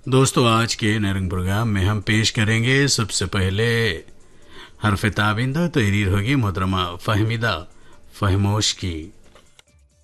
दोस्तों, आज के नरंग प्रोग्राम में हम पेश करेंगे सबसे पहले हरफ ताबिंदा तहरीर होगी मोहतरमा फहमीदा फहमोश की।